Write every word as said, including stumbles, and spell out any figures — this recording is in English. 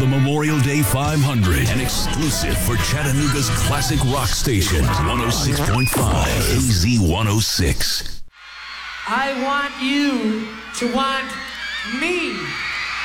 The Memorial Day five hundred, an exclusive for Chattanooga's classic rock station, one oh six point five A Z one oh six. I want you to want me.